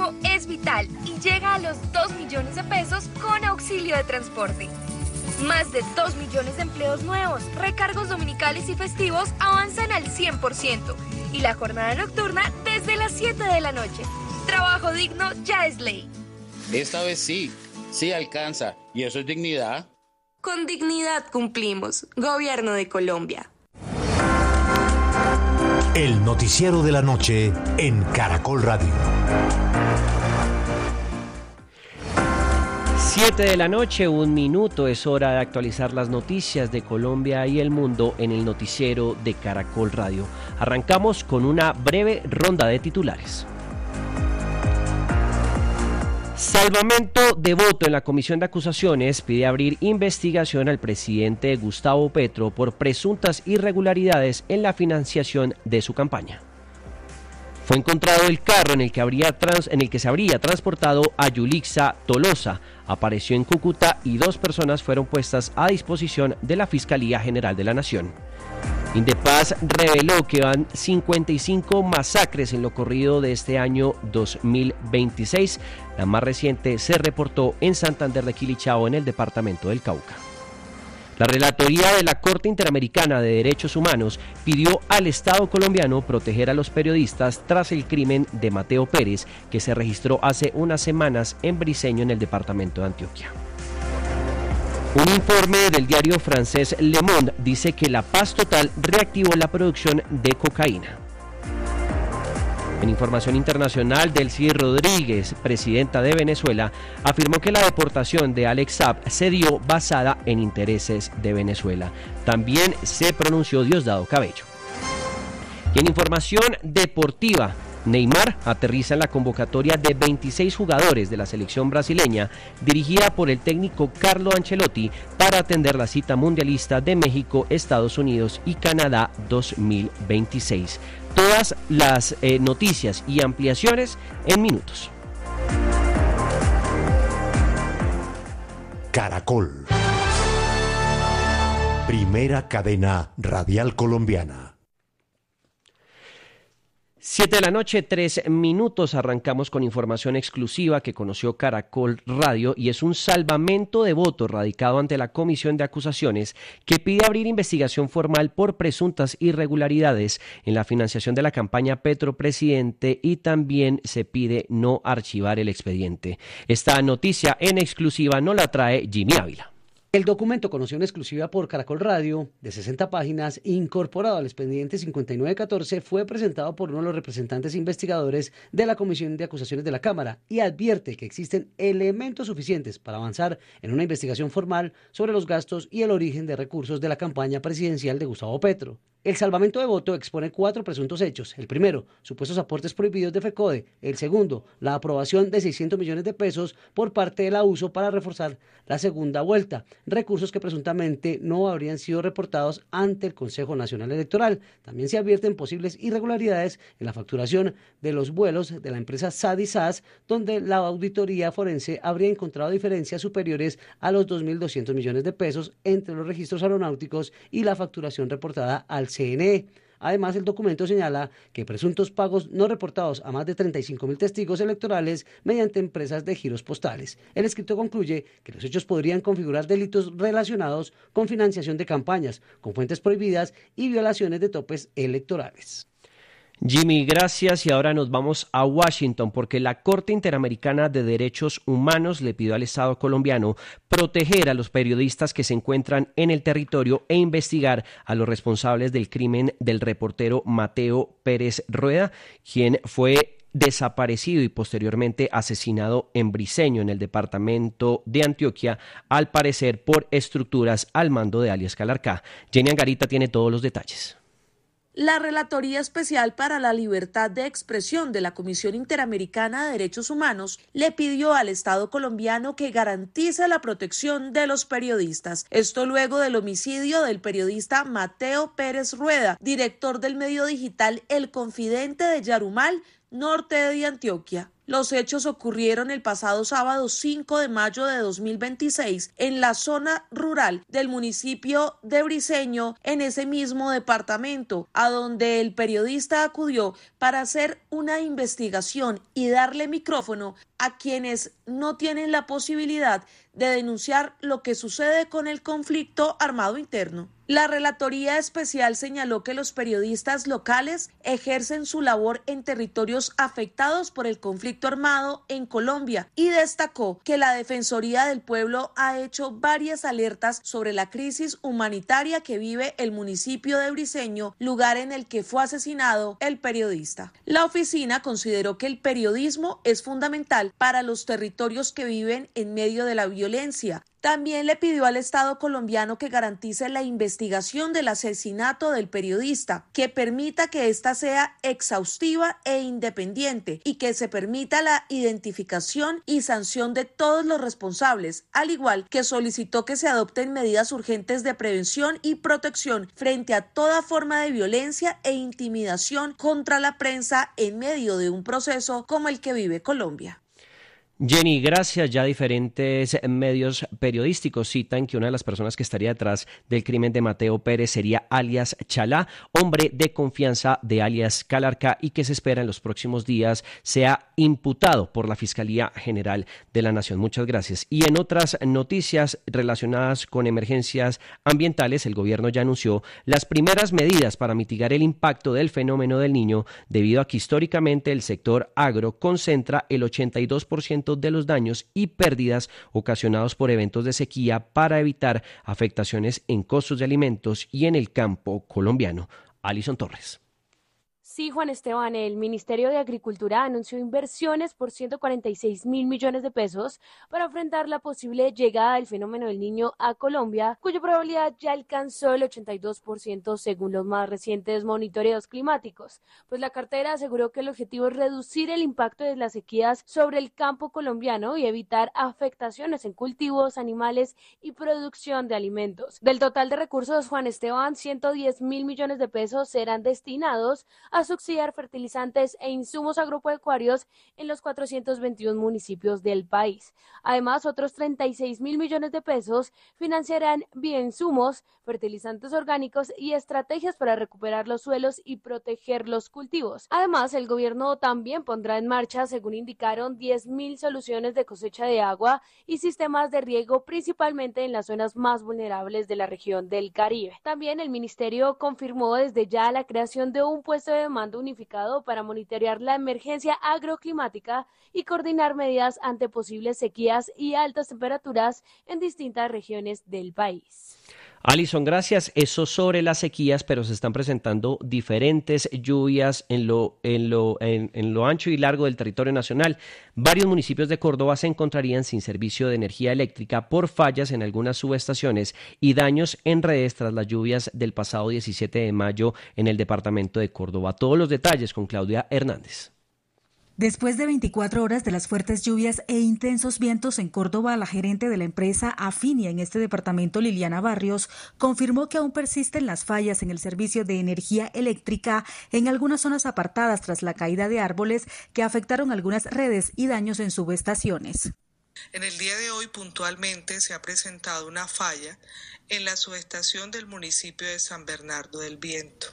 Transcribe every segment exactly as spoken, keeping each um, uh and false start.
consumo es vital y llega a los dos millones de pesos con auxilio de transporte. Más de dos millones de empleos nuevos, recargos dominicales y festivos avanzan al cien por ciento y la jornada nocturna desde las siete de la noche. Trabajo digno ya es ley. Esta vez sí, sí alcanza, y eso es dignidad. Con dignidad cumplimos. Gobierno de Colombia. El noticiero de la noche en Caracol Radio. Siete de la noche, un minuto, es hora de actualizar las noticias de Colombia y el mundo en el noticiero de Caracol Radio. Arrancamos con una breve ronda de titulares. Salvamento de voto en la Comisión de Acusaciones pide abrir investigación al presidente Gustavo Petro por presuntas irregularidades en la financiación de su campaña. Fue encontrado el carro en el que, habría trans, en el que se habría transportado a Yulixa Tolosa. Apareció en Cúcuta y dos personas fueron puestas a disposición de la Fiscalía General de la Nación. Indepaz reveló que van cincuenta y cinco masacres en lo corrido de este año dos mil veintiséis. La más reciente se reportó en Santander de Quilichao, en el departamento del Cauca. La Relatoría de la Corte Interamericana de Derechos Humanos pidió al Estado colombiano proteger a los periodistas tras el crimen de Mateo Pérez, que se registró hace unas semanas en Briceño, en el departamento de Antioquia. Un informe del diario francés Le Monde dice que La Paz Total reactivó la producción de cocaína. En información internacional, Delcy Rodríguez, presidenta de Venezuela, afirmó que la deportación de Alex Saab se dio basada en intereses de Venezuela. También se pronunció Diosdado Cabello. Y en información deportiva, Neymar aterriza en la convocatoria de veintiséis jugadores de la selección brasileña, dirigida por el técnico Carlo Ancelotti, para atender la cita mundialista de México, Estados Unidos y Canadá dos mil veintiséis. Todas las eh, noticias y ampliaciones en minutos. Caracol. Primera cadena radial colombiana. Siete de la noche, tres minutos, arrancamos con información exclusiva que conoció Caracol Radio y es un salvamento de voto radicado ante la Comisión de Acusaciones que pide abrir investigación formal por presuntas irregularidades en la financiación de la campaña Petro Presidente y también se pide no archivar el expediente. Esta noticia en exclusiva nos la trae Jimmy Ávila. El documento, conocido en exclusiva por Caracol Radio, de sesenta páginas, incorporado al expediente cincuenta y nueve catorce, fue presentado por uno de los representantes investigadores de la Comisión de Acusaciones de la Cámara y advierte que existen elementos suficientes para avanzar en una investigación formal sobre los gastos y el origen de recursos de la campaña presidencial de Gustavo Petro. El salvamento de voto expone cuatro presuntos hechos. El primero, supuestos aportes prohibidos de FECODE. El segundo, la aprobación de seiscientos millones de pesos por parte de la U S O para reforzar la segunda vuelta, recursos que presuntamente no habrían sido reportados ante el Consejo Nacional Electoral. También se advierten posibles irregularidades en la facturación de los vuelos de la empresa S A D y S A S, donde la auditoría forense habría encontrado diferencias superiores a los dos mil doscientos millones de pesos entre los registros aeronáuticos y la facturación reportada al C N E. Además, el documento señala que presuntos pagos no reportados a más de treinta y cinco mil testigos electorales mediante empresas de giros postales. El escrito concluye que los hechos podrían configurar delitos relacionados con financiación de campañas, con fuentes prohibidas y violaciones de topes electorales. Jimmy, gracias. Y ahora nos vamos a Washington porque la Corte Interamericana de Derechos Humanos le pidió al Estado colombiano proteger a los periodistas que se encuentran en el territorio e investigar a los responsables del crimen del reportero Mateo Pérez Rueda, quien fue desaparecido y posteriormente asesinado en Briceño, en el departamento de Antioquia, al parecer por estructuras al mando de alias Calarcá. Jenny Angarita tiene todos los detalles. La Relatoría Especial para la Libertad de Expresión de la Comisión Interamericana de Derechos Humanos le pidió al Estado colombiano que garantice la protección de los periodistas. Esto luego del homicidio del periodista Mateo Pérez Rueda, director del medio digital El Confidente de Yarumal, norte de Antioquia. Los hechos ocurrieron el pasado sábado cinco de mayo de dos mil veintiséis en la zona rural del municipio de Briceño, en ese mismo departamento, a donde el periodista acudió para hacer una investigación y darle micrófono a quienes no tienen la posibilidad de denunciar lo que sucede con el conflicto armado interno. La Relatoría Especial señaló que los periodistas locales ejercen su labor en territorios afectados por el conflicto armado en Colombia y destacó que la Defensoría del Pueblo ha hecho varias alertas sobre la crisis humanitaria que vive el municipio de Briceño, lugar en el que fue asesinado el periodista. La oficina consideró que el periodismo es fundamental para los territorios que viven en medio de la violencia. También le pidió al Estado colombiano que garantice la investigación del asesinato del periodista, que permita que ésta sea exhaustiva e independiente y que se permita la identificación y sanción de todos los responsables, al igual que solicitó que se adopten medidas urgentes de prevención y protección frente a toda forma de violencia e intimidación contra la prensa en medio de un proceso como el que vive Colombia. Jenny, gracias. Ya diferentes medios periodísticos citan que una de las personas que estaría detrás del crimen de Mateo Pérez sería alias Chalá, hombre de confianza de alias Calarcá, y que se espera en los próximos días sea imputado por la Fiscalía General de la Nación. Muchas gracias. Y en otras noticias relacionadas con emergencias ambientales, el gobierno ya anunció las primeras medidas para mitigar el impacto del fenómeno del Niño, debido a que históricamente el sector agro concentra el ochenta y dos por ciento de los daños y pérdidas ocasionados por eventos de sequía, para evitar afectaciones en costos de alimentos y en el campo colombiano. Alison Torres. Sí, Juan Esteban, el Ministerio de Agricultura anunció inversiones por ciento cuarenta y seis mil millones de pesos para enfrentar la posible llegada del fenómeno del Niño a Colombia, cuya probabilidad ya alcanzó el ochenta y dos por ciento según los más recientes monitoreos climáticos. Pues la cartera aseguró que el objetivo es reducir el impacto de las sequías sobre el campo colombiano y evitar afectaciones en cultivos, animales y producción de alimentos. Del total de recursos, Juan Esteban, ciento diez mil millones de pesos serán destinados a subsidiar fertilizantes e insumos agropecuarios en los cuatrocientos veintiuno municipios del país. Además, otros treinta y seis mil millones de pesos financiarán bioinsumos, fertilizantes orgánicos y estrategias para recuperar los suelos y proteger los cultivos. Además, el gobierno también pondrá en marcha, según indicaron, diez mil soluciones de cosecha de agua y sistemas de riego, principalmente en las zonas más vulnerables de la región del Caribe. También el ministerio confirmó desde ya la creación de un puesto de mando unificado para monitorear la emergencia agroclimática y coordinar medidas ante posibles sequías y altas temperaturas en distintas regiones del país. Alison, gracias. Eso sobre las sequías, pero se están presentando diferentes lluvias en lo, en lo, en, en lo ancho y largo del territorio nacional. Varios municipios de Córdoba se encontrarían sin servicio de energía eléctrica por fallas en algunas subestaciones y daños en redes tras las lluvias del pasado diecisiete de mayo en el departamento de Córdoba. Todos los detalles con Claudia Hernández. Después de veinticuatro horas de las fuertes lluvias e intensos vientos en Córdoba, la gerente de la empresa Afinia en este departamento, Liliana Barrios, confirmó que aún persisten las fallas en el servicio de energía eléctrica en algunas zonas apartadas tras la caída de árboles que afectaron algunas redes y daños en subestaciones. En el día de hoy puntualmente se ha presentado una falla en la subestación del municipio de San Bernardo del Viento,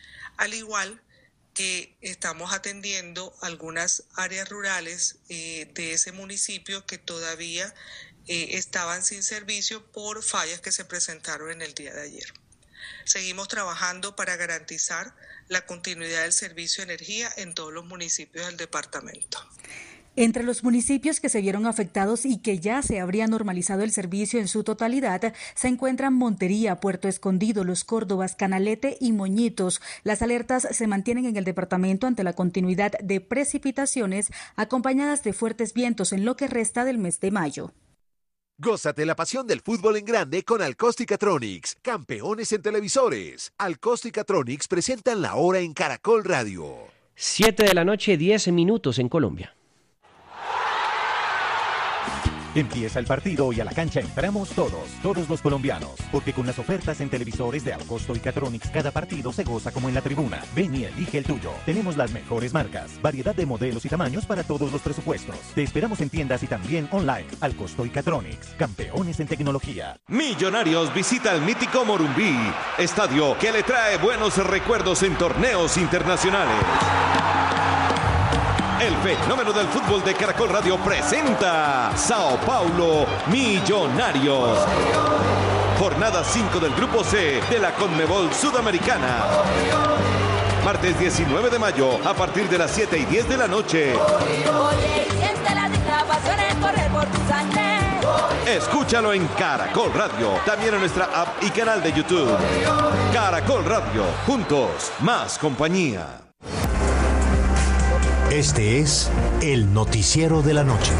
al igual que estamos atendiendo algunas áreas rurales eh, de ese municipio que todavía eh, estaban sin servicio por fallas que se presentaron en el día de ayer. Seguimos trabajando para garantizar la continuidad del servicio de energía en todos los municipios del departamento. Entre los municipios que se vieron afectados y que ya se habría normalizado el servicio en su totalidad, se encuentran Montería, Puerto Escondido, Los Córdobas, Canalete y Moñitos. Las alertas se mantienen en el departamento ante la continuidad de precipitaciones acompañadas de fuertes vientos en lo que resta del mes de mayo. Gózate la pasión del fútbol en grande con Alcóstica-Tronics, campeones en televisores. Alcóstica-Tronics presentan la hora en Caracol Radio. Siete de la noche, diez minutos en Colombia. Empieza el partido y a la cancha entramos todos, todos los colombianos, porque con las ofertas en televisores de Alcosto y Catronics cada partido se goza como en la tribuna. Ven y elige el tuyo. Tenemos las mejores marcas, variedad de modelos y tamaños para todos los presupuestos. Te esperamos en tiendas y también online. Alcosto y Catronics, campeones en tecnología. Millonarios visita el mítico Morumbí, estadio que le trae buenos recuerdos en torneos internacionales. El fenómeno del fútbol de Caracol Radio presenta Sao Paulo Millonarios. Jornada cinco del Grupo C de la Conmebol Sudamericana. Martes diecinueve de mayo a partir de las siete y diez de la noche. Escúchalo en Caracol Radio, también en nuestra app y canal de YouTube. Caracol Radio, juntos, más compañía. Este es el noticiero de la noche.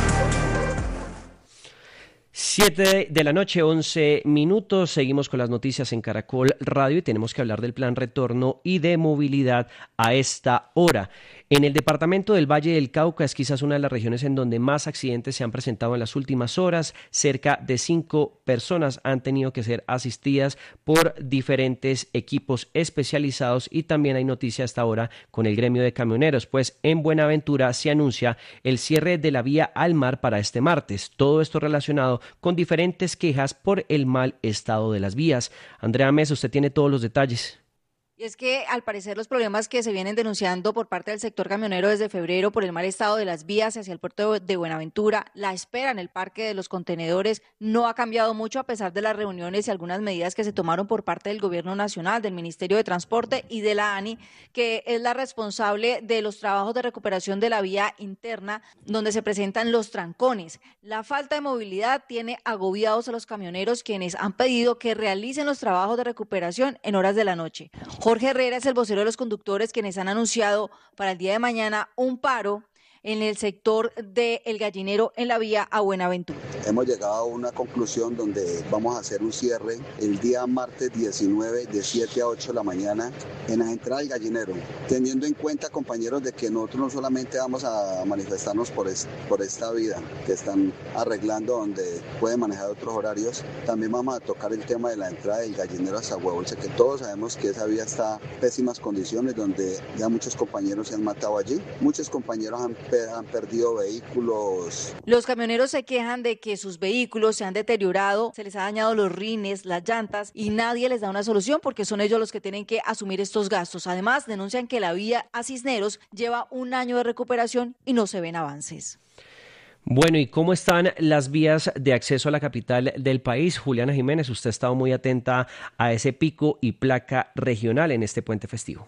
Siete de la noche, once minutos. Seguimos con las noticias en Caracol Radio y tenemos que hablar del plan retorno y de movilidad a esta hora. En el departamento del Valle del Cauca es quizás una de las regiones en donde más accidentes se han presentado en las últimas horas. Cerca de cinco personas han tenido que ser asistidas por diferentes equipos especializados y también hay noticia hasta ahora con el gremio de camioneros, pues en Buenaventura se anuncia el cierre de la vía al mar para este martes. Todo esto relacionado con diferentes quejas por el mal estado de las vías. Andrea Mesa, usted tiene todos los detalles. Y es que al parecer los problemas que se vienen denunciando por parte del sector camionero desde febrero por el mal estado de las vías hacia el puerto de Buenaventura, la espera en el parque de los contenedores no ha cambiado mucho a pesar de las reuniones y algunas medidas que se tomaron por parte del Gobierno Nacional, del Ministerio de Transporte y de la ANI, que es la responsable de los trabajos de recuperación de la vía interna donde se presentan los trancones. La falta de movilidad tiene agobiados a los camioneros, quienes han pedido que realicen los trabajos de recuperación en horas de la noche. Jorge Herrera es el vocero de los conductores, quienes han anunciado para el día de mañana un paro en el sector de El Gallinero en la vía a Buenaventura. Hemos llegado a una conclusión donde vamos a hacer un cierre el día martes diecinueve de siete a ocho de la mañana en la entrada del Gallinero, teniendo en cuenta, compañeros, de que nosotros no solamente vamos a manifestarnos por, es, por esta vía que están arreglando donde pueden manejar otros horarios, también vamos a tocar el tema de la entrada del Gallinero hasta Huevolce, que todos sabemos que esa vía está en pésimas condiciones, donde ya muchos compañeros se han matado allí, muchos compañeros han han perdido vehículos. Los camioneros se quejan de que sus vehículos se han deteriorado, se les ha dañado los rines, las llantas y nadie les da una solución porque son ellos los que tienen que asumir estos gastos. Además, denuncian que la vía a Cisneros lleva un año de recuperación y no se ven avances. Bueno, ¿y cómo están las vías de acceso a la capital del país? Juliana Jiménez, usted ha estado muy atenta a ese pico y placa regional en este puente festivo.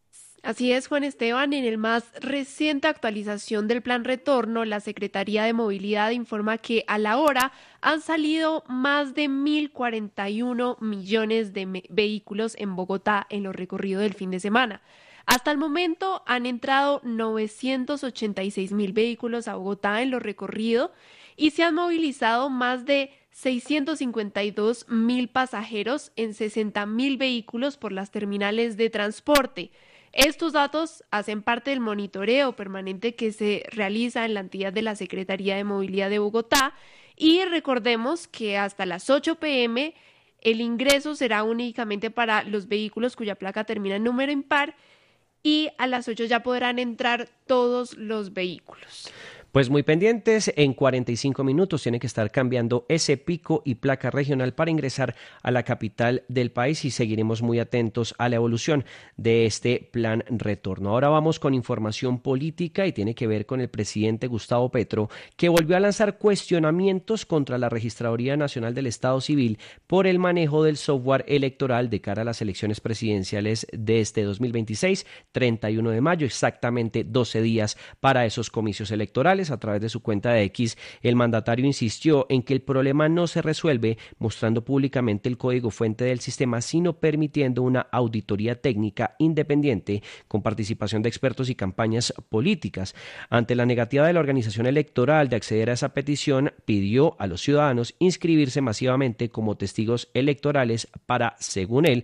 Así es, Juan Esteban. En el más reciente actualización del Plan Retorno, la Secretaría de Movilidad informa que a la hora han salido más de mil cuarenta y uno millones de me- vehículos en Bogotá en los recorridos del fin de semana. Hasta el momento han entrado novecientos ochenta y seis mil vehículos a Bogotá en los recorridos y se han movilizado más de seiscientos cincuenta y dos mil pasajeros en sesenta mil vehículos por las terminales de transporte. Estos datos hacen parte del monitoreo permanente que se realiza en la entidad de la Secretaría de Movilidad de Bogotá y recordemos que hasta las ocho pe eme el ingreso será únicamente para los vehículos cuya placa termina en número impar y a las ocho ya podrán entrar todos los vehículos. Pues muy pendientes, en cuarenta y cinco minutos tiene que estar cambiando ese pico y placa regional para ingresar a la capital del país y seguiremos muy atentos a la evolución de este plan retorno. Ahora vamos con información política y tiene que ver con el presidente Gustavo Petro, que volvió a lanzar cuestionamientos contra la Registraduría Nacional del Estado Civil por el manejo del software electoral de cara a las elecciones presidenciales de este dos mil veintiséis, treinta y uno de mayo, exactamente doce días para esos comicios electorales. A través de su cuenta de X, el mandatario insistió en que el problema no se resuelve mostrando públicamente el código fuente del sistema, sino permitiendo una auditoría técnica independiente con participación de expertos y campañas políticas. Ante la negativa de la organización electoral de acceder a esa petición, pidió a los ciudadanos inscribirse masivamente como testigos electorales para, según él,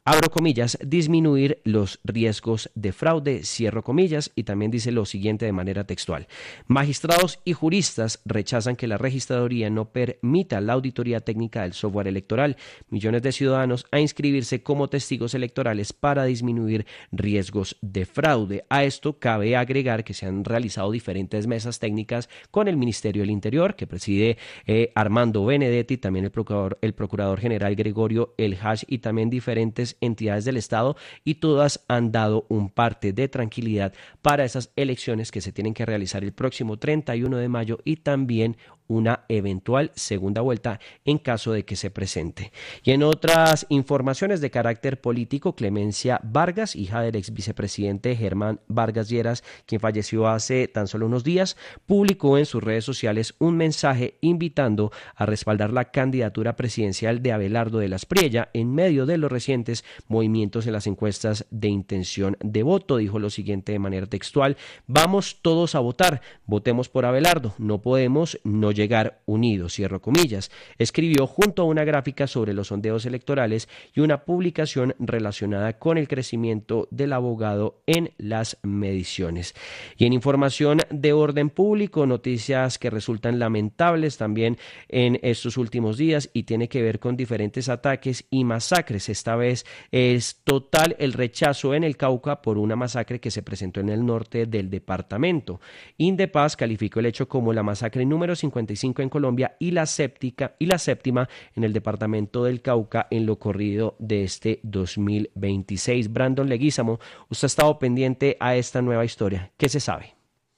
abro comillas, disminuir los riesgos de fraude, cierro comillas, y también dice lo siguiente de manera textual. Magistrados y juristas rechazan que la registraduría no permita la auditoría técnica del software electoral. Millones de ciudadanos a inscribirse como testigos electorales para disminuir riesgos de fraude. A esto cabe agregar que se han realizado diferentes mesas técnicas con el Ministerio del Interior, que preside eh, Armando Benedetti, también el procurador, el procurador general Gregorio El Hash, y también diferentes entidades del Estado, y todas han dado un parte de tranquilidad para esas elecciones que se tienen que realizar el próximo treinta y uno de mayo y también una eventual segunda vuelta en caso de que se presente. Y en otras informaciones de carácter político, Clemencia Vargas, hija del ex vicepresidente Germán Vargas Lleras, quien falleció hace tan solo unos días, publicó en sus redes sociales un mensaje invitando a respaldar la candidatura presidencial de Abelardo de las Priella en medio de los recientes movimientos en las encuestas de intención de voto. Dijo lo siguiente de manera textual: vamos todos a votar, votemos por Abelardo, no podemos no llegar unidos, cierro comillas. Escribió junto a una gráfica sobre los sondeos electorales y una publicación relacionada con el crecimiento del abogado en las mediciones. Y en información de orden público, noticias que resultan lamentables también en estos últimos días y tiene que ver con diferentes ataques y masacres. Esta vez es total el rechazo en el Cauca por una masacre que se presentó en el norte del departamento. Indepaz calificó el hecho como la masacre número cincuenta y cinco en Colombia y la séptica y la séptima en el departamento del Cauca en lo corrido de este dos mil veintiséis. Brandon Leguízamo, usted ha estado pendiente a esta nueva historia. ¿Qué se sabe?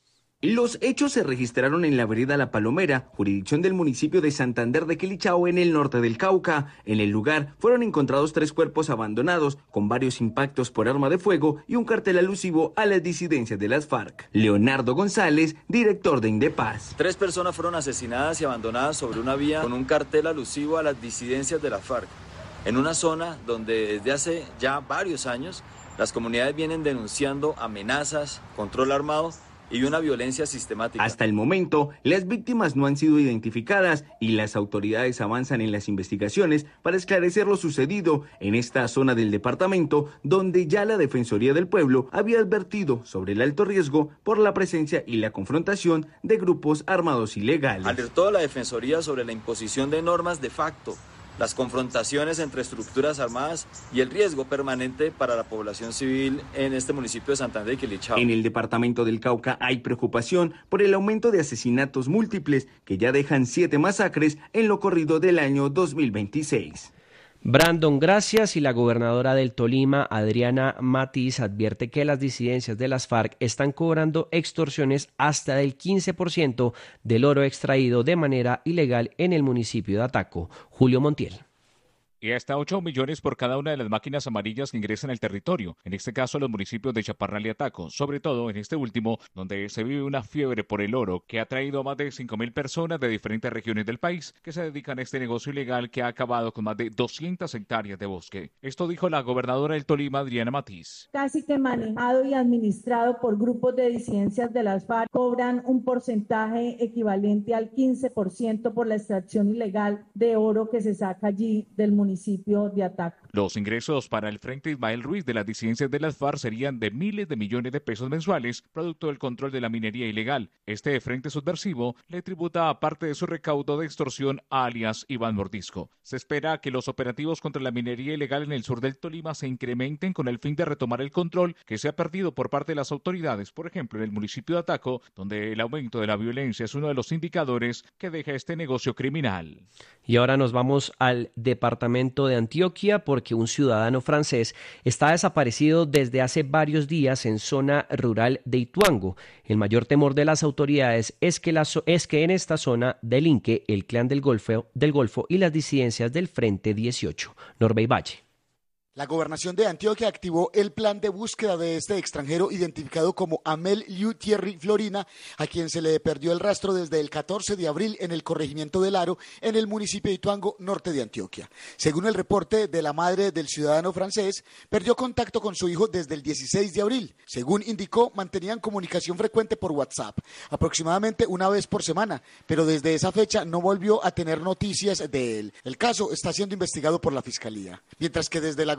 Los hechos se registraron en la vereda La Palomera, jurisdicción del municipio de Santander de Quilichao, en el norte del Cauca. En el lugar fueron encontrados tres cuerpos abandonados, con varios impactos por arma de fuego y un cartel alusivo a las disidencias de las FARC. Leonardo González, director de Indepaz. Tres personas fueron asesinadas y abandonadas sobre una vía con un cartel alusivo a las disidencias de las FARC, en una zona donde desde hace ya varios años las comunidades vienen denunciando amenazas, control armado y una violencia sistemática. Hasta el momento, las víctimas no han sido identificadas y las autoridades avanzan en las investigaciones para esclarecer lo sucedido en esta zona del departamento, donde ya la Defensoría del Pueblo había advertido sobre el alto riesgo por la presencia y la confrontación de grupos armados ilegales. Alertó a la Defensoría sobre la imposición de normas de facto, las confrontaciones entre estructuras armadas y el riesgo permanente para la población civil en este municipio de Santander y Quilichao. En el departamento del Cauca hay preocupación por el aumento de asesinatos múltiples que ya dejan siete masacres en lo corrido del año dos mil veintiséis. Brandon, gracias. Y la gobernadora del Tolima, Adriana Matiz, advierte que las disidencias de las FARC están cobrando extorsiones hasta del quince por ciento del oro extraído de manera ilegal en el municipio de Ataco. Julio Montiel. Y hasta ocho millones por cada una de las máquinas amarillas que ingresan al territorio, en este caso los municipios de Chaparral y Ataco, sobre todo en este último, donde se vive una fiebre por el oro que ha traído a más de cinco mil personas de diferentes regiones del país que se dedican a este negocio ilegal que ha acabado con más de doscientas hectáreas de bosque. Esto dijo la gobernadora del Tolima, Adriana Matiz. Casi que manejado y administrado por grupos de disidencias de las FARC, cobran un porcentaje equivalente al quince por ciento por la extracción ilegal de oro que se saca allí del municipio. municipio de Ataco. Los ingresos para el Frente Ismael Ruiz de las disidencias de las FARC serían de miles de millones de pesos mensuales, producto del control de la minería ilegal. Este frente subversivo le tributa aparte de su recaudo de extorsión a alias Iván Mordisco. Se espera que los operativos contra la minería ilegal en el sur del Tolima se incrementen con el fin de retomar el control que se ha perdido por parte de las autoridades, por ejemplo en el municipio de Ataco, donde el aumento de la violencia es uno de los indicadores que deja este negocio criminal. Y ahora nos vamos al departamento de Antioquia porque un ciudadano francés está desaparecido desde hace varios días en zona rural de Ituango. El mayor temor de las autoridades es que, la, es que en esta zona delinque el clan del Golfo, del Golfo y las disidencias del Frente dieciocho. Norbey Valle. La gobernación de Antioquia activó el plan de búsqueda de este extranjero identificado como Amel Liu Thierry Florina, a quien se le perdió el rastro desde el catorce de abril en el corregimiento del Aro, en el municipio de Ituango, norte de Antioquia. Según el reporte de la madre del ciudadano francés, perdió contacto con su hijo desde el dieciséis de abril. Según indicó, mantenían comunicación frecuente por WhatsApp, aproximadamente una vez por semana, pero desde esa fecha no volvió a tener noticias de él. El caso está siendo investigado por la Fiscalía. Mientras que desde la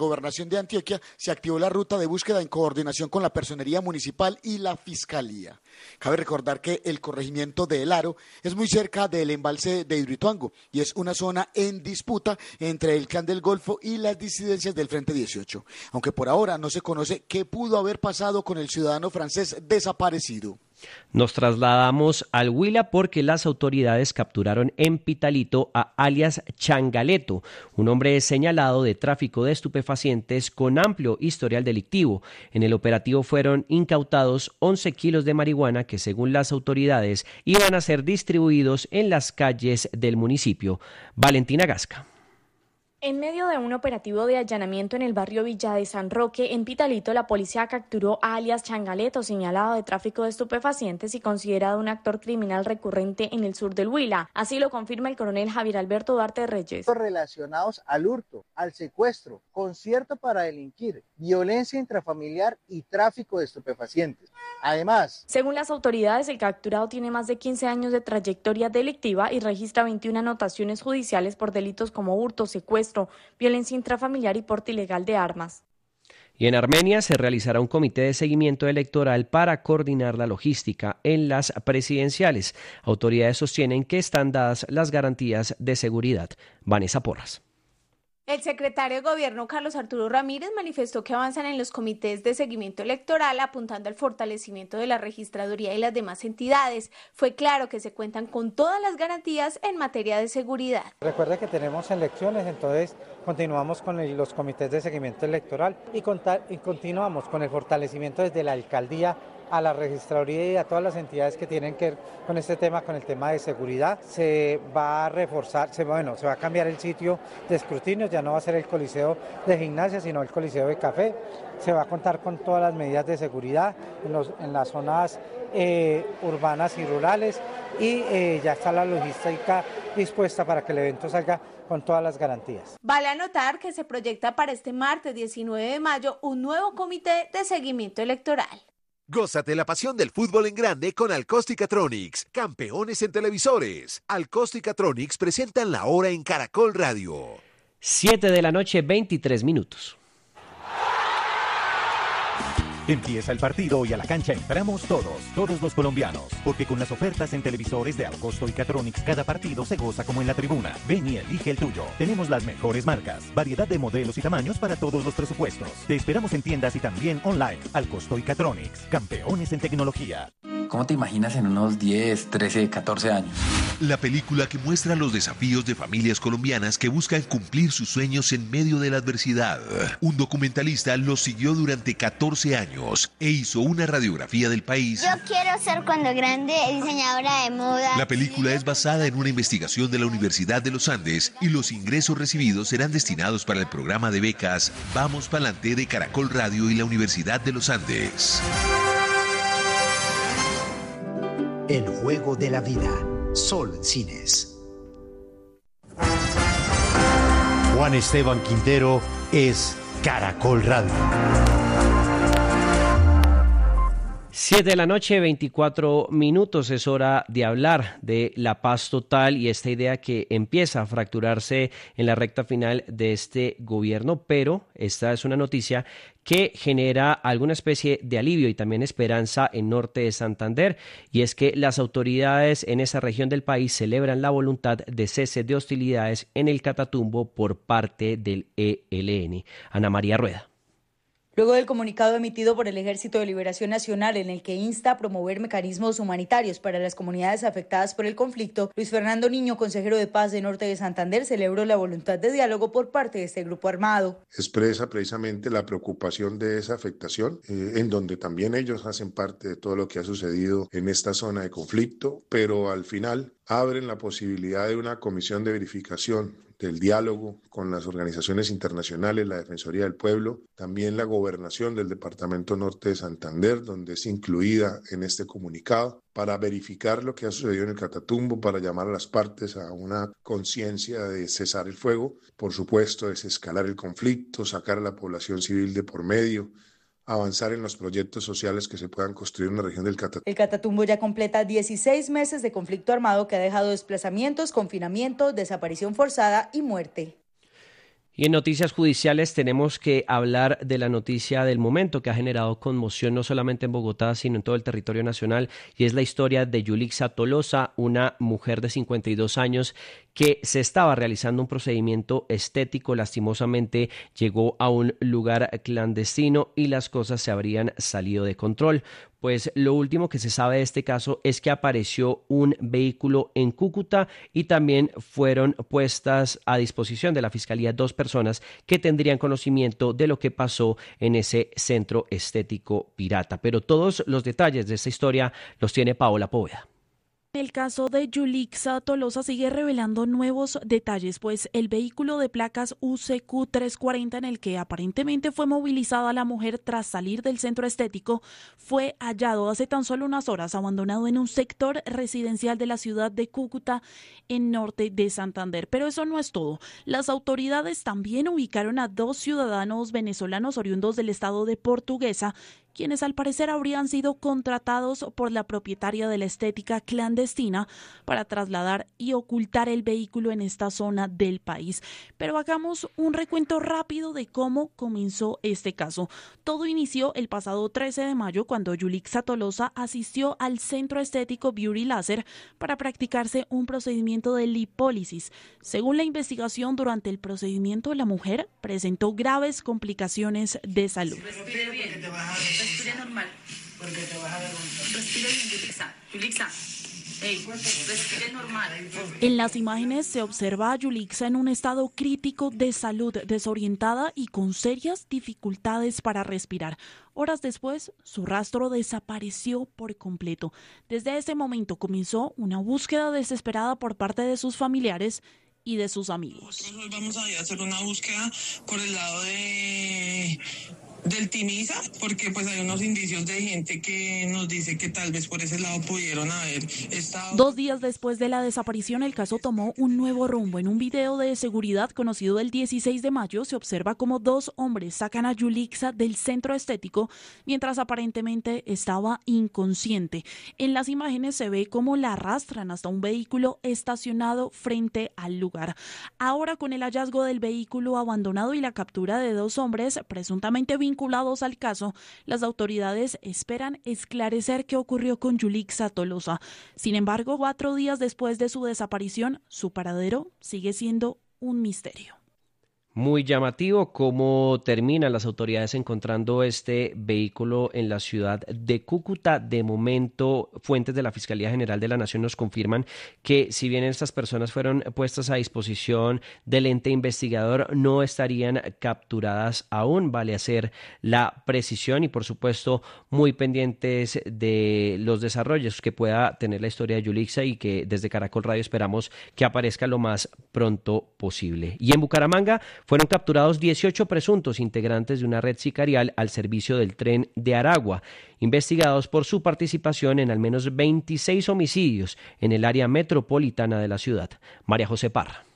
Gobernación de Antioquia se activó la ruta de búsqueda en coordinación con la Personería Municipal y la Fiscalía. Cabe recordar que el corregimiento de El Aro es muy cerca del embalse de Hidroituango y es una zona en disputa entre el Clan del Golfo y las disidencias del Frente dieciocho, aunque por ahora no se conoce qué pudo haber pasado con el ciudadano francés desaparecido. Nos trasladamos al Huila porque las autoridades capturaron en Pitalito a alias Changaleto, un hombre señalado de tráfico de estupefacientes con amplio historial delictivo. En el operativo fueron incautados once kilos de marihuana que, según las autoridades, iban a ser distribuidos en las calles del municipio. Valentina Gasca. En medio de un operativo de allanamiento en el barrio Villa de San Roque, en Pitalito, la policía capturó a alias Changaleto, señalado de tráfico de estupefacientes y considerado un actor criminal recurrente en el sur del Huila. Así lo confirma el coronel Javier Alberto Duarte Reyes. Relacionados al hurto, al secuestro, concierto para delinquir, violencia intrafamiliar y tráfico de estupefacientes. Además, según las autoridades, el capturado tiene más de quince años de trayectoria delictiva y registra veintiuna anotaciones judiciales por delitos como hurto, secuestro, violencia intrafamiliar y porte ilegal de armas. Y en Armenia se realizará un comité de seguimiento electoral para coordinar la logística en las presidenciales. Autoridades sostienen que están dadas las garantías de seguridad. Vanessa Porras. El secretario de Gobierno, Carlos Arturo Ramírez, manifestó que avanzan en los comités de seguimiento electoral apuntando al fortalecimiento de la registraduría y las demás entidades. Fue claro que se cuentan con todas las garantías en materia de seguridad. Recuerde que tenemos elecciones, entonces continuamos con el, los comités de seguimiento electoral y, contar, y continuamos con el fortalecimiento desde la alcaldía a la registraduría y a todas las entidades que tienen que ver con este tema, con el tema de seguridad. Se va a reforzar, se, bueno, se va a cambiar el sitio de escrutinio, ya no va a ser el Coliseo de Gimnasia, sino el Coliseo de Café. Se va a contar con todas las medidas de seguridad en, los, en las zonas eh, urbanas y rurales y eh, ya está la logística dispuesta para que el evento salga con todas las garantías. Vale anotar que se proyecta para este martes diecinueve de mayo un nuevo comité de seguimiento electoral. Gózate la pasión del fútbol en grande con Alcóstica-Tronics, campeones en televisores. Alcóstica-Tronics presentan la hora en Caracol Radio. siete de la noche, veintitrés minutos. Empieza el partido y a la cancha entramos todos, todos los colombianos, porque con las ofertas en televisores de Alcosto y Catronics cada partido se goza como en la tribuna. Ven y elige el tuyo. Tenemos las mejores marcas, variedad de modelos y tamaños para todos los presupuestos. Te esperamos en tiendas y también online. Alcosto y Catronics, campeones en tecnología. ¿Cómo te imaginas en unos diez, trece, catorce años? La película que muestra los desafíos de familias colombianas que buscan cumplir sus sueños en medio de la adversidad. Un documentalista los siguió durante catorce años e hizo una radiografía del país. Yo quiero ser cuando grande diseñadora de moda. La película es basada en una investigación de la Universidad de los Andes y los ingresos recibidos serán destinados para el programa de becas Vamos Pa'lante de Caracol Radio y la Universidad de los Andes. El juego de la vida. Sol Cines. Juan Esteban Quintero es Caracol Radio. siete de la noche, veinticuatro minutos, es hora de hablar de la paz total y esta idea que empieza a fracturarse en la recta final de este gobierno, pero esta es una noticia que genera alguna especie de alivio y también esperanza en norte de Santander, y es que las autoridades en esa región del país celebran la voluntad de cese de hostilidades en el Catatumbo por parte del E L N. Ana María Rueda. Luego del comunicado emitido por el Ejército de Liberación Nacional en el que insta a promover mecanismos humanitarios para las comunidades afectadas por el conflicto, Luis Fernando Niño, consejero de Paz de Norte de Santander, celebró la voluntad de diálogo por parte de este grupo armado. Expresa precisamente la preocupación de esa afectación, eh, en donde también ellos hacen parte de todo lo que ha sucedido en esta zona de conflicto, pero al final abren la posibilidad de una comisión de verificación del diálogo con las organizaciones internacionales, la Defensoría del Pueblo, también la Gobernación del Departamento Norte de Santander, donde es incluida en este comunicado, para verificar lo que ha sucedido en el Catatumbo, para llamar a las partes a una conciencia de cesar el fuego, por supuesto, desescalar el conflicto, sacar a la población civil de por medio, avanzar en los proyectos sociales que se puedan construir en la región del Catatumbo. El Catatumbo ya completa dieciséis meses de conflicto armado que ha dejado desplazamientos, confinamiento, desaparición forzada y muerte. Y en noticias judiciales tenemos que hablar de la noticia del momento que ha generado conmoción no solamente en Bogotá, sino en todo el territorio nacional, y es la historia de Yulixa Tolosa, una mujer de cincuenta y dos años que se estaba realizando un procedimiento estético. Lastimosamente llegó a un lugar clandestino y las cosas se habrían salido de control. Pues lo último que se sabe de este caso es que apareció un vehículo en Cúcuta y también fueron puestas a disposición de la Fiscalía dos personas que tendrían conocimiento de lo que pasó en ese centro estético pirata. Pero todos los detalles de esta historia los tiene Paola Poveda. El caso de Yulixa Tolosa sigue revelando nuevos detalles, pues el vehículo de placas U C Q trescientos cuarenta en el que aparentemente fue movilizada la mujer tras salir del centro estético fue hallado hace tan solo unas horas abandonado en un sector residencial de la ciudad de Cúcuta, en norte de Santander. Pero eso no es todo. Las autoridades también ubicaron a dos ciudadanos venezolanos oriundos del estado de Portuguesa, quienes al parecer habrían sido contratados por la propietaria de la estética clandestina para trasladar y ocultar el vehículo en esta zona del país. Pero hagamos un recuento rápido de cómo comenzó este caso. Todo inició el pasado trece de mayo cuando Yulixa Tolosa asistió al centro estético Beauty Laser para practicarse un procedimiento de lipólisis. Según la investigación, durante el procedimiento la mujer presentó graves complicaciones de salud. Respire bien, respire normal. Porque te vas a dar un... Respire bien, Yulixa. Yulixa. Ey, respire normal. En las imágenes se observa a Yulixa en un estado crítico de salud, desorientada y con serias dificultades para respirar. Horas después, su rastro desapareció por completo. Desde ese momento comenzó una búsqueda desesperada por parte de sus familiares y de sus amigos. Nosotros vamos a hacer una búsqueda por el lado de... del Timiza, porque pues hay unos indicios de gente que nos dice que tal vez por ese lado pudieron haber estado. Dos días después de la desaparición, el caso tomó un nuevo rumbo. En un video de seguridad conocido el dieciséis de mayo, se observa cómo dos hombres sacan a Yulixa del centro estético mientras aparentemente estaba inconsciente. En las imágenes se ve cómo la arrastran hasta un vehículo estacionado frente al lugar. Ahora, con el hallazgo del vehículo abandonado y la captura de dos hombres presuntamente vinculados vinculados al caso, las autoridades esperan esclarecer qué ocurrió con Yulixa Tolosa. Sin embargo, cuatro días después de su desaparición, su paradero sigue siendo un misterio. Muy llamativo cómo terminan las autoridades encontrando este vehículo en la ciudad de Cúcuta. De momento, fuentes de la Fiscalía General de la Nación nos confirman que si bien estas personas fueron puestas a disposición del ente investigador, no estarían capturadas aún. Vale hacer la precisión y, por supuesto, muy pendientes de los desarrollos que pueda tener la historia de Yulixa y que desde Caracol Radio esperamos que aparezca lo más pronto posible. Y en Bucaramanga fueron capturados dieciocho presuntos integrantes de una red sicarial al servicio del Tren de Aragua, investigados por su participación en al menos veintiséis homicidios en el área metropolitana de la ciudad. María José Parra.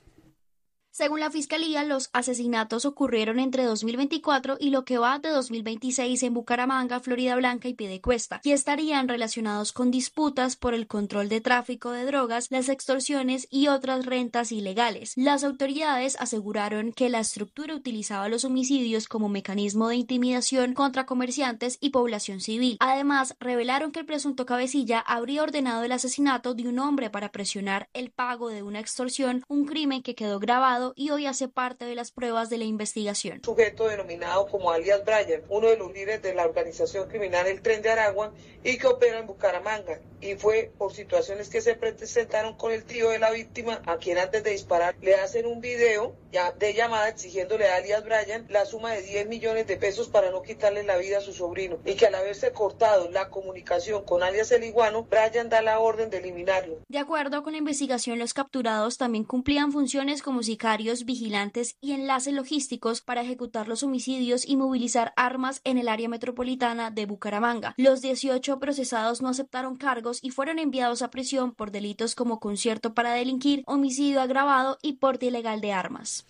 Según la Fiscalía, los asesinatos ocurrieron entre dos mil veinticuatro y lo que va de dos mil veintiséis en Bucaramanga, Florida Blanca y Piedecuesta, y estarían relacionados con disputas por el control de tráfico de drogas, las extorsiones y otras rentas ilegales. Las autoridades aseguraron que la estructura utilizaba los homicidios como mecanismo de intimidación contra comerciantes y población civil. Además, revelaron que el presunto cabecilla habría ordenado el asesinato de un hombre para presionar el pago de una extorsión, un crimen que quedó grabado y hoy hace parte de las pruebas de la investigación. Sujeto denominado como alias Brian, uno de los líderes de la organización criminal El Tren de Aragua y que opera en Bucaramanga, y fue por situaciones que se presentaron con el tío de la víctima, a quien antes de disparar le hacen un video de llamada exigiéndole a alias Brian la suma de diez millones de pesos para no quitarle la vida a su sobrino, y que al haberse cortado la comunicación con alias El Iguano, Brian da la orden de eliminarlo. De acuerdo con la investigación, los capturados también cumplían funciones como sicarios, vigilantes y enlaces logísticos para ejecutar los homicidios y movilizar armas en el área metropolitana de Bucaramanga. Los dieciocho procesados no aceptaron cargos y fueron enviados a prisión por delitos como concierto para delinquir, homicidio agravado y porte ilegal de armas.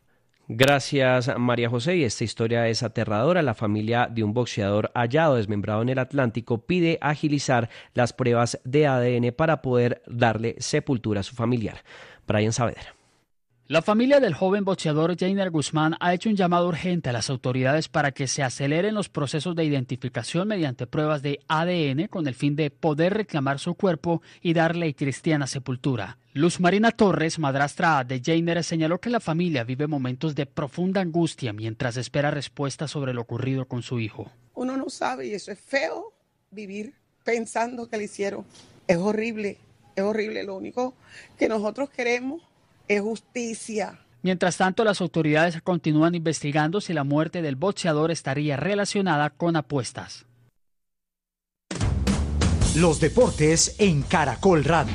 Gracias, María José. Y esta historia es aterradora. La familia de un boxeador hallado desmembrado en el Atlántico pide agilizar las pruebas de A D N para poder darle sepultura a su familiar. Brian Saavedra. La familia del joven boxeador Jainer Guzmán ha hecho un llamado urgente a las autoridades para que se aceleren los procesos de identificación mediante pruebas de A D N con el fin de poder reclamar su cuerpo y darle cristiana sepultura. Luz Marina Torres, madrastra de Jainer, señaló que la familia vive momentos de profunda angustia mientras espera respuestas sobre lo ocurrido con su hijo. Uno no sabe y eso es feo, vivir pensando que le hicieron. Es horrible, es horrible. Lo único que nosotros queremos es justicia. Mientras tanto, las autoridades continúan investigando si la muerte del boxeador estaría relacionada con apuestas. Los deportes en Caracol Radio.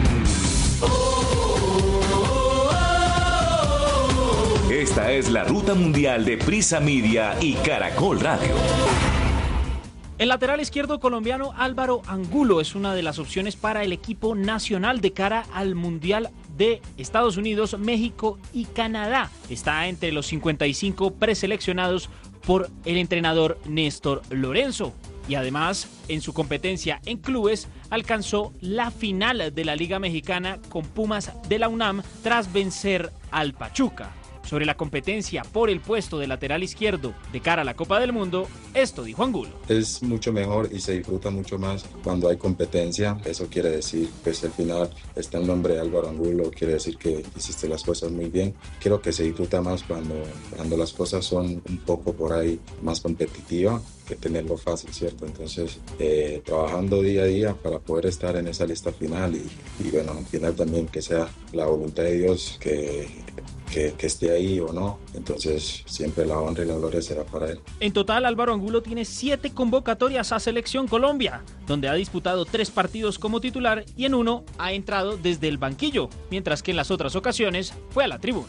Esta es la ruta mundial de Prisa Media y Caracol Radio. El lateral izquierdo colombiano Álvaro Angulo es una de las opciones para el equipo nacional de cara al Mundial de Estados Unidos, México y Canadá. Está entre los cincuenta y cinco preseleccionados por el entrenador Néstor Lorenzo. Y además, en su competencia en clubes, alcanzó la final de la Liga Mexicana con Pumas de la UNAM tras vencer al Pachuca. Sobre la competencia por el puesto de lateral izquierdo de cara a la Copa del Mundo, esto dijo Angulo. Es mucho mejor y se disfruta mucho más cuando hay competencia. Eso quiere decir, pues al final está el nombre de Álvaro Angulo, quiere decir que hiciste las cosas muy bien. Creo que se disfruta más cuando, cuando las cosas son un poco por ahí más competitivas que tenerlo fácil, ¿cierto? Entonces, eh, trabajando día a día para poder estar en esa lista final y, y bueno, al final también que sea la voluntad de Dios que... Que, que esté ahí o no, entonces siempre la honra y la gloria será para él. En total, Álvaro Angulo tiene siete convocatorias a Selección Colombia, donde ha disputado tres partidos como titular y en uno ha entrado desde el banquillo, mientras que en las otras ocasiones fue a la tribuna.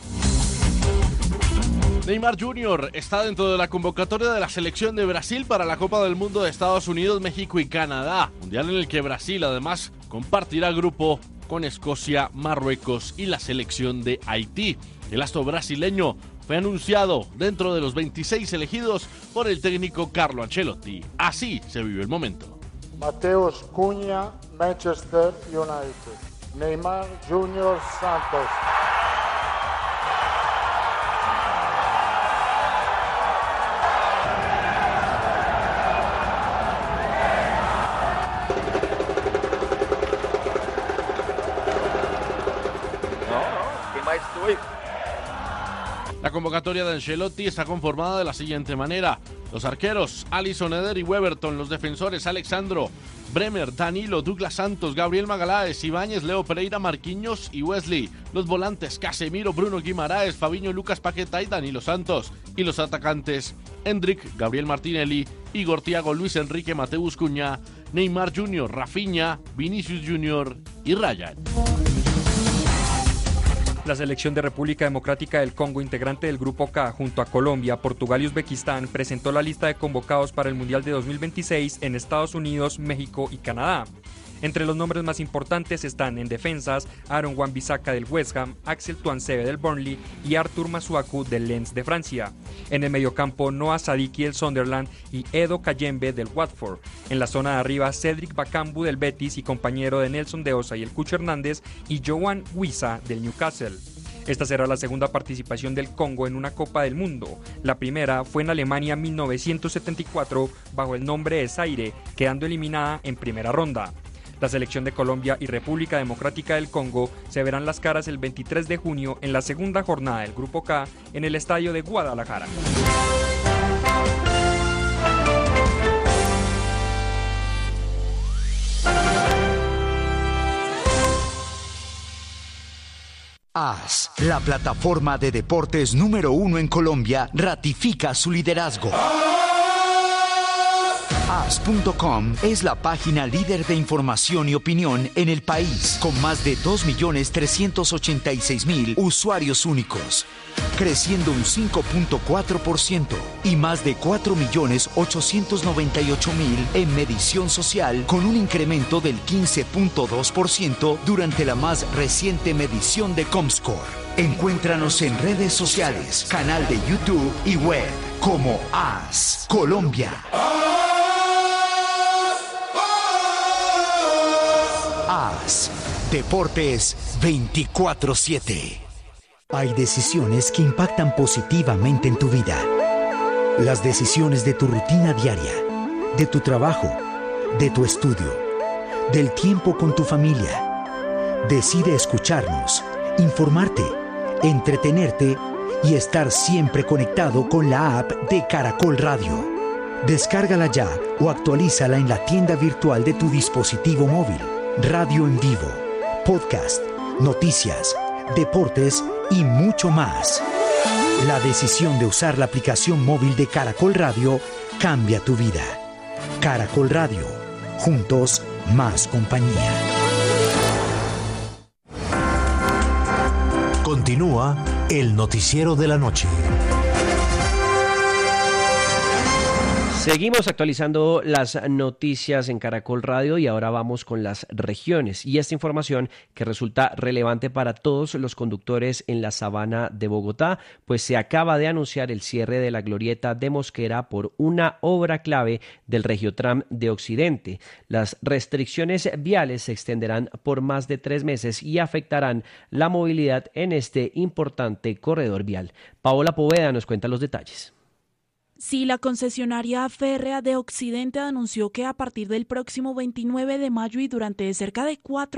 Neymar junior está dentro de la convocatoria de la selección de Brasil para la Copa del Mundo de Estados Unidos, México y Canadá, mundial en el que Brasil además compartirá grupo con Escocia, Marruecos y la selección de Haití. El astro brasileño fue anunciado dentro de los veintiséis elegidos por el técnico Carlo Ancelotti. Así se vive el momento. Mateus Cunha, Manchester United. Neymar junior Santos. La convocatoria de Ancelotti está conformada de la siguiente manera: los arqueros Alisson, Eder y Weberton, los defensores Alexandro, Bremer, Danilo, Douglas Santos, Gabriel Magaláes, Ibáñez, Leo Pereira, Marquinhos y Wesley, los volantes Casemiro, Bruno Guimaraes, Fabinho, Lucas Paquetá y Danilo Santos, y los atacantes Hendrik, Gabriel Martinelli, Igor Thiago, Luis Enrique, Mateus Cunha, Neymar junior, Rafinha, Vinicius junior y Ryan. La selección de República Democrática del Congo, integrante del Grupo K, junto a Colombia, Portugal y Uzbekistán, presentó la lista de convocados para el Mundial de dos mil veintiséis en Estados Unidos, México y Canadá. Entre los nombres más importantes están en defensas Aaron Wan-Bissaka del West Ham, Axel Tuanzebe del Burnley y Arthur Masuaku del Lens de Francia. En el mediocampo, Noah Sadiki del Sunderland y Edo Kayembe del Watford. En la zona de arriba, Cedric Bakambu del Betis y compañero de Nelson de Osa y el Cucho Hernández, y Johan Wissa del Newcastle. Esta será la segunda participación del Congo en una Copa del Mundo. La primera fue en Alemania mil novecientos setenta y cuatro bajo el nombre de Zaire, quedando eliminada en primera ronda. La selección de Colombia y República Democrática del Congo se verán las caras el veintitrés de junio en la segunda jornada del Grupo K en el estadio de Guadalajara. A S, la plataforma de deportes número uno en Colombia, ratifica su liderazgo. A S punto com es la página líder de información y opinión en el país, con más de dos millones trescientos ochenta y seis mil usuarios únicos, creciendo un cinco punto cuatro por ciento y más de cuatro millones ochocientos noventa y ocho mil en medición social, con un incremento del quince punto dos por ciento durante la más reciente medición de Comscore. Encuéntranos en redes sociales, canal de YouTube y web como A S Colombia. A S Deportes veinticuatro siete. Hay decisiones que impactan positivamente en tu vida. Las decisiones de tu rutina diaria, de tu trabajo, de tu estudio, del tiempo con tu familia. Decide escucharnos, informarte, entretenerte y estar siempre conectado con la app de Caracol Radio. Descárgala ya o actualízala en la tienda virtual de tu dispositivo móvil. Radio en vivo, podcast, noticias, deportes y mucho más. La decisión de usar la aplicación móvil de Caracol Radio cambia tu vida. Caracol Radio, juntos más compañía. Continúa el noticiero de la noche. Seguimos actualizando las noticias en Caracol Radio y ahora vamos con las regiones y esta información que resulta relevante para todos los conductores en la sabana de Bogotá, pues se acaba de anunciar el cierre de la glorieta de Mosquera por una obra clave del Regiotram de Occidente. Las restricciones viales se extenderán por más de tres meses y afectarán la movilidad en este importante corredor vial. Paola Poveda nos cuenta los detalles. Sí, la concesionaria férrea de Occidente anunció que a partir del próximo veintinueve de mayo y durante cerca de cuatro